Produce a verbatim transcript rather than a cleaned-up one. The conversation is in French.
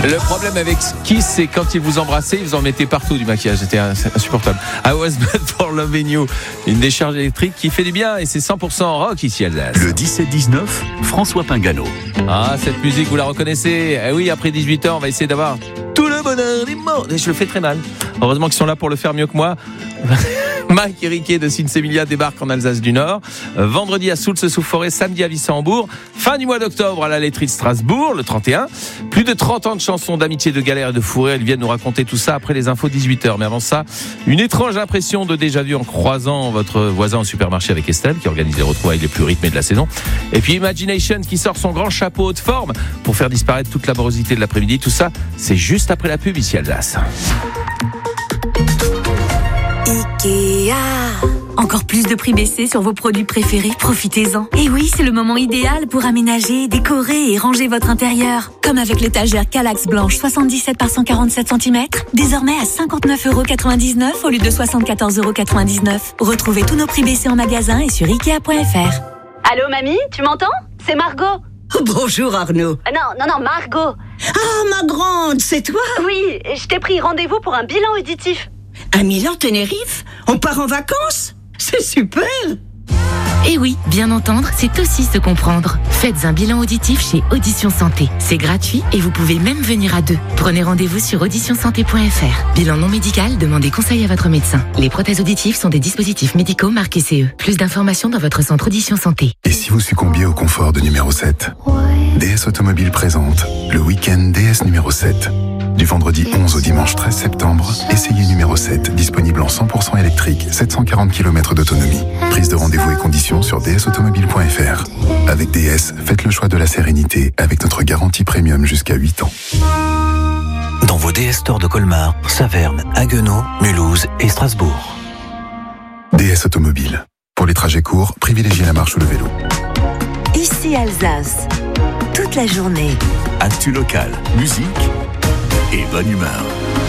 Le problème avec Kiss, c'est quand ils vous embrassaient, ils vous en mettaient partout du maquillage. C'était insupportable. I was bad for loving you. Une décharge électrique qui fait du bien et c'est cent pour cent rock ici, Alsace. Le dix-sept dix-neuf, François Pingano. Ah, cette musique, vous la reconnaissez? Eh oui, après dix-huit heures, on va essayer d'avoir tout le bonheur du monde. Et je le fais très mal. Heureusement qu'ils sont là pour le faire mieux que moi. Mike et Riquet de Sinsemilia débarquent en Alsace du Nord. Vendredi à Soultz-sous-Forêt, samedi à Wissembourg. Fin du mois d'octobre à la laiterie de Strasbourg, le trente et un. Plus de trente ans de chansons d'amitié, de galère et de fourré. Elles viennent nous raconter tout ça après les infos dix-huit heures. Mais avant ça, une étrange impression de déjà-vu en croisant votre voisin au supermarché avec Estelle, qui organise les retrouvailles les plus rythmées de la saison. Et puis Imagination qui sort son grand chapeau haute forme pour faire disparaître toute la morosité de l'après-midi. Tout ça, c'est juste après la pub ici Alsace. Ikea. Encore plus de prix baissés sur vos produits préférés, profitez-en. Et oui, c'est le moment idéal pour aménager, décorer et ranger votre intérieur. Comme avec l'étagère Kallax blanche soixante-dix-sept par cent quarante-sept centimètres, désormais à cinquante-neuf euros quatre-vingt-dix-neuf au lieu de soixante-quatorze euros quatre-vingt-dix-neuf. Retrouvez tous nos prix baissés en magasin et sur ikea point f r. Allô mamie, tu m'entends? C'est Margot. Bonjour Arnaud. Euh, non, non, non, Margot. Ah, ma grande, c'est toi? Oui, je t'ai pris rendez-vous pour un bilan auditif. À Milan-Tenerife? On part en vacances? C'est super! Et oui, bien entendre, c'est aussi se comprendre. Faites un bilan auditif chez Audition Santé. C'est gratuit et vous pouvez même venir à deux. Prenez rendez-vous sur audition santé point f r. Bilan non médical, demandez conseil à votre médecin. Les prothèses auditives sont des dispositifs médicaux marqués C E. Plus d'informations dans votre centre Audition Santé. Et si vous succombiez au confort de numéro sept? D S Automobile présente le week-end D S numéro sept. Du vendredi onze au dimanche treize septembre, essayez numéro sept, disponible en cent pour cent électrique, sept cent quarante kilomètres d'autonomie. Prise de rendez-vous et conditions sur d s automobile point f r. Avec D S, faites le choix de la sérénité avec notre garantie premium jusqu'à huit ans. Dans vos D S Stores de Colmar, Saverne, Haguenau, Mulhouse et Strasbourg. D S Automobile. Pour les trajets courts, privilégiez la marche ou le vélo. Ici Alsace, toute la journée. Actu local, musique et bonne humeur.